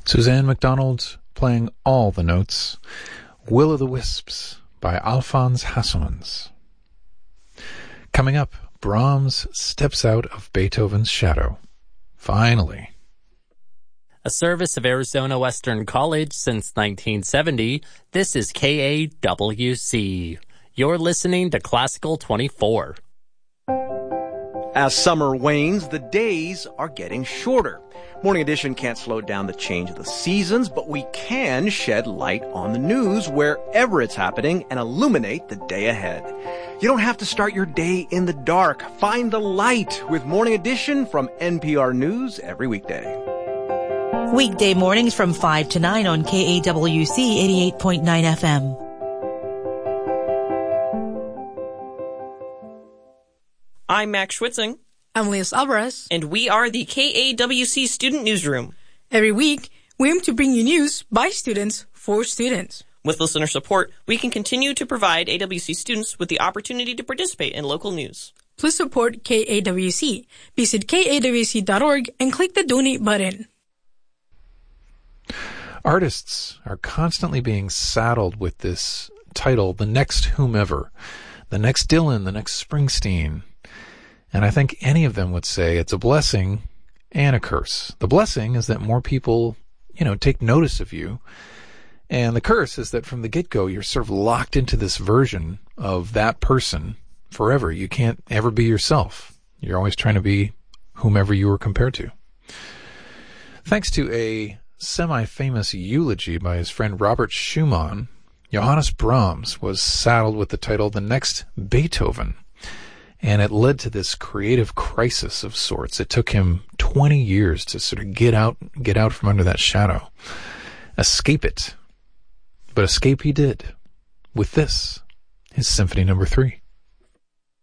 Suzanne MacDonald playing all the notes. Will o' the Wisps by Alphonse Hassomans. Coming up, Brahms steps out of Beethoven's shadow. Finally. A service of Arizona Western College since 1970, this is KAWC. You're listening to Classical 24. As summer wanes, the days are getting shorter. Morning Edition can't slow down the change of the seasons, but we can shed light on the news wherever it's happening and illuminate the day ahead. You don't have to start your day in the dark. Find the light with Morning Edition from NPR News every weekday. Weekday mornings from 5 to 9 on KAWC 88.9 FM. I'm Max Schwitzing. I'm Leos Alvarez. And we are the KAWC Student Newsroom. Every week, we aim to bring you news by students for students. With listener support, we can continue to provide AWC students with the opportunity to participate in local news. Please support KAWC. Visit kawc.org and click the donate button. Artists are constantly being saddled with this title, the next whomever, the next Dylan, the next Springsteen. And I think any of them would say it's a blessing and a curse. The blessing is that more people, take notice of you. And the curse is that from the get-go, you're sort of locked into this version of that person forever. You can't ever be yourself. You're always trying to be whomever you were compared to. Thanks to a semi-famous eulogy by his friend Robert Schumann, Johannes Brahms was saddled with the title The Next Beethoven. And it led to this creative crisis of sorts. It took him 20 years to sort of get out from under that shadow, escape it. But escape he did with this, his Symphony No. 3.